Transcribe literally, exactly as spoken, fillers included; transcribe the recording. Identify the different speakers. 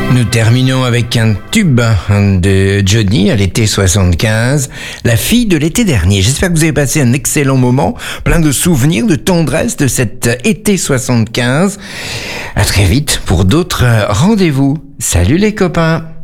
Speaker 1: Nous terminons avec un tube de Johnny à l'été soixante-quinze, la fille de l'été dernier. J'espère que vous avez passé un excellent moment, plein de souvenirs, de tendresse de cet été soixante-quinze. À très vite pour d'autres rendez-vous. Salut les copains!